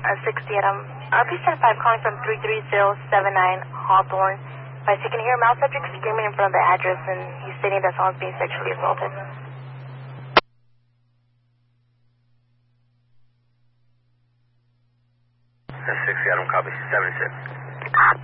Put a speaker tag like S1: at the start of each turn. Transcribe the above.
S1: 60 Adam. RP-5 calling from 33079 Hawthorne. If you can hear a male subject screaming in front of the address, and he's stating that someone's being sexually assaulted.
S2: 60 Adam, copy. 76.